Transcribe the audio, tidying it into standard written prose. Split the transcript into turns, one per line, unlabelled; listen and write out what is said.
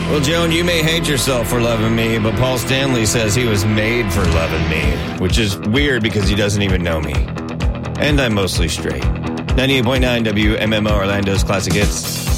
Well, Joan, you may hate yourself for loving me, but Paul Stanley says he was made for loving me, which is weird because he doesn't even know me. And I'm mostly straight. 98.9 WMMO Orlando's Classic Hits.